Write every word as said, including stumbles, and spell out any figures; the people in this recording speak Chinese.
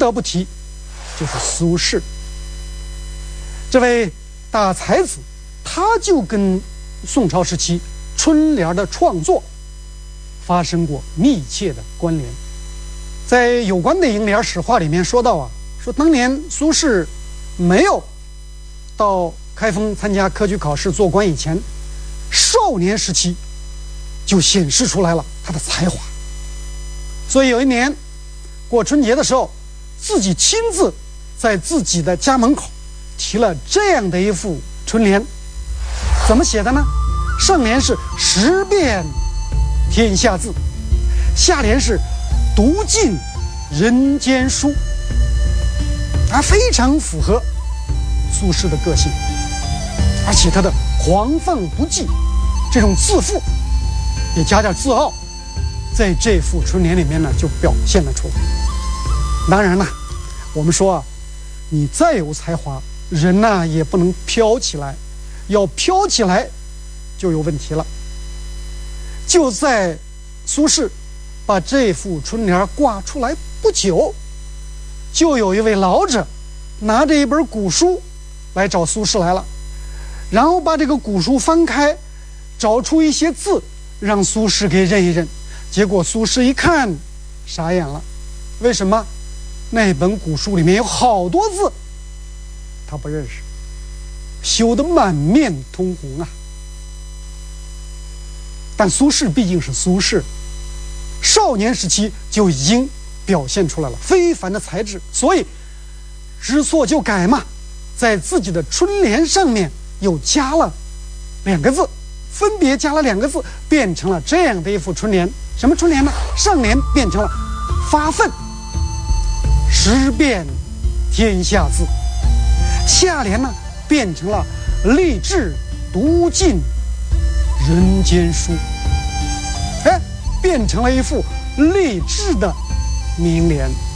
得不提，就是苏轼。这位大才子，他就跟宋朝时期春联的创作发生过密切的关联。在有关的楹联史话里面说到啊，说当年苏轼没有到开封参加科举考试做官以前，少年时期就显示出来了他的才华。所以有一年过春节的时候，自己亲自在自己的家门口提了这样的一副春联。怎么写的呢？上联是识遍天下字，下联是读尽人间书，啊，非常符合苏轼的个性，而且他的狂放不羁，这种自负也加点自傲，在这副春联里面呢就表现了出来。当然了，我们说啊，你再有才华，人呐、啊、也不能飘起来，要飘起来就有问题了。就在苏轼把这副春联挂出来不久，就有一位老者拿着一本古书来找苏轼来了，然后把这个古书翻开，找出一些字让苏轼给认一认。结果苏轼一看傻眼了，为什么？那本古书里面有好多字他不认识，羞得满面通红啊。但苏轼毕竟是苏轼，少年时期就已经表现出来了非凡的才智，所以知错就改嘛，在自己的春联上面又加了两个字，分别加了两个字，变成了这样的一副春联。什么春联呢？上联变成了发愤识遍天下字，下联呢变成了立志读尽人间书，哎，变成了一副励志的名联。